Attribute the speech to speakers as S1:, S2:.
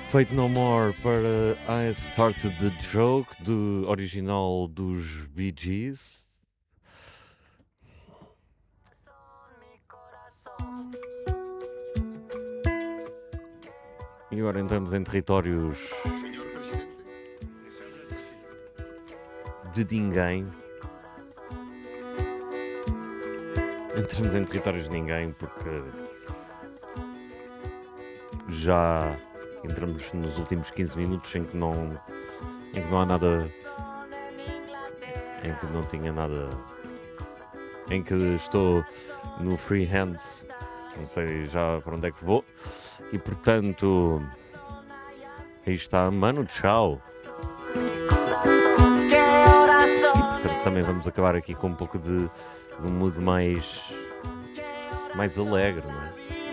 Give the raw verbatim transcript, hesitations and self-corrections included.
S1: Fate No More para I Started the Joke, do original dos Bee Gees. E agora entramos em territórios de ninguém. Entramos em territórios de ninguém porque já entramos nos últimos quinze minutos em que não, em que não há nada, em que não tinha nada, em que estou no freehand, não sei já para onde é que vou, e portanto, aí está, mano, tchau. E portanto também vamos acabar aqui com um pouco de, de um mood mais, mais alegre, não é?